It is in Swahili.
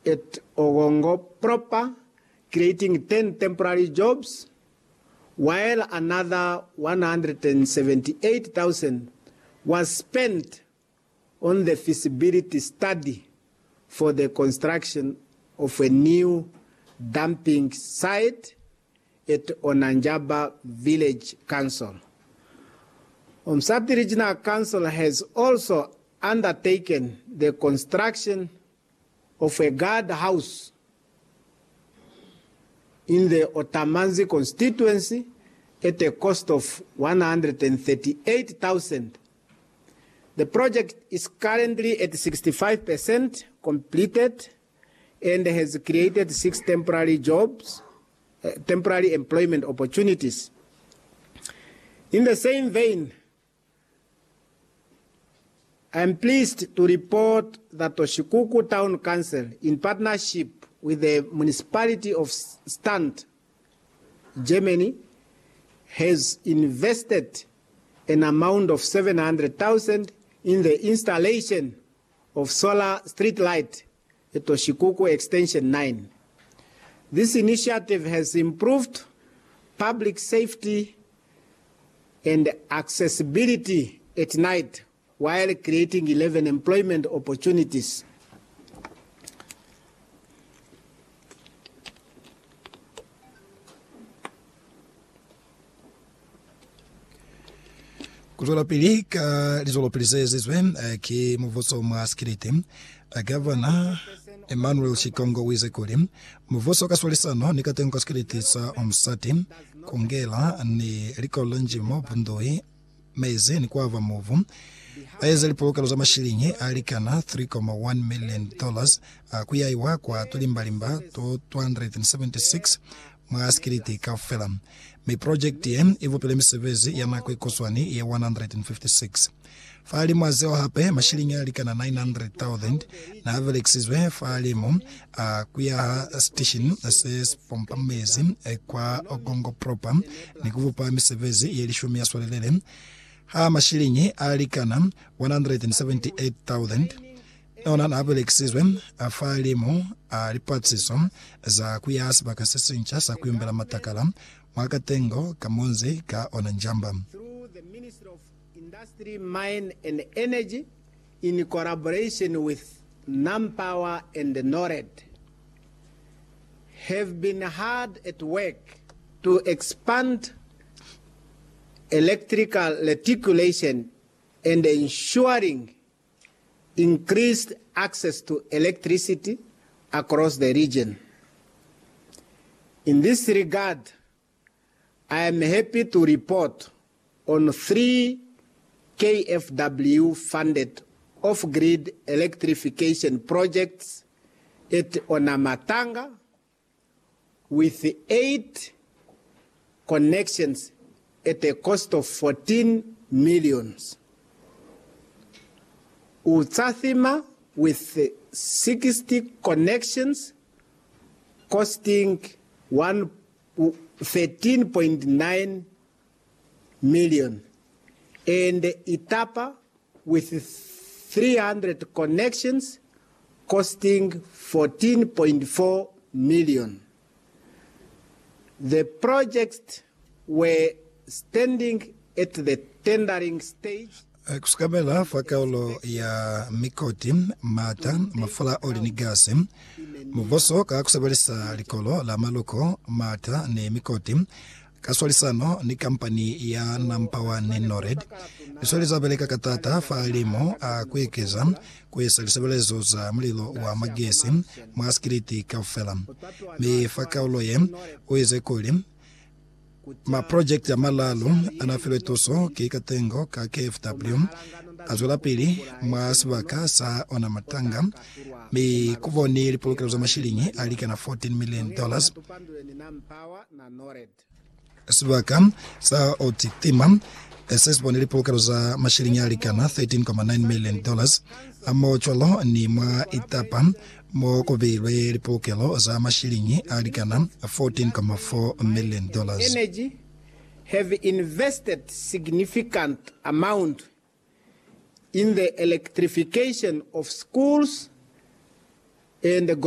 at Ogongo proper, creating 10 temporary jobs, while another 178,000 was spent on the feasibility study for the construction of a new dumping site at Onanjaba Village Council. Omsati Regional Council has also undertaken the construction of a guard house in the Otamanzi constituency at a cost of 138,000. The project is currently at 65% completed and has created 6 temporary jobs, temporary employment opportunities. In the same vein, I am pleased to report that Oshikuku Town Council, in partnership with the municipality of Stand, Germany, has invested an amount of 700,000 in the installation of solar street light at Oshikuku Extension 9. This initiative has improved public safety and accessibility at night while creating 11 employment opportunities. Kutola pili ka lizolopilizezizwe ki muvoso mwaskiriti Governor Emmanuel Shikongo Wizekuli muvoso kaswalisano nikatengo kaskiriti sa omsati kongela ni rikola njimo bundoi mezi ni kwava muvu aeza lipolokalo za mashilingi alikana $3.1 million kuyaiwa kwa tulimbalimba to 276 mwaskiriti kafela. Mi project ye ivopele misevezi ya nakwe koswani ya 156. Faali mwazeo hape mashilingi alikana 900,000 na avelexizwe faali mu kuya station ses pompa mezi kwa Ogongo proper ni kuvupa misevezi ya lishumi ya swalelele. Ha mashilingi alikana 178,000 ona na avelexizwe faali mu alipatsiso za kuya asibaka sesincha sa kuyumbela matakala mwakatengo kamonzi ka Onanjamba. Through the Ministry of Industry, Mine and Energy, in collaboration with NamPower and NORAD, have been hard at work to expand electrical reticulation and ensuring increased access to electricity across the region. In this regard, I am happy to report on 3 KFW-funded off-grid electrification projects at Onamatanga with 8 connections at a cost of 14 million. Utsathima with 60 connections costing 13.9 million, and Itapa with 300 connections costing 14.4 million. The projects were standing at the tendering stage. Kuskabela fakaulo ya Mikoti Mata mafala olinigase muvoso kakusabelisa likolo la maloko Mata ne Mikoti kaswalisano ni kampani ya NamPower ne NORAD iswaliza beleka katata faalimo kuekeza kuesalisabelezo za mlilo wa magesi mwaskiriti kafela mi fakaulo ye uweze kuli ma project ya malalu anafiletoso kikatengo ka KFW azola pili mwasibaka sa Onamatanga mi kuvoni lipolokelo za mashilingi alika na $14 million sibaka sa otitima esesboni lipolokelo za mashilingi alika na $13.9 million amo cholo ni mwa Itapa mo kovilwe lipolokelo za mashilingi alika na $14.4 million. Energy have invested significant amount in the electrification of schools and the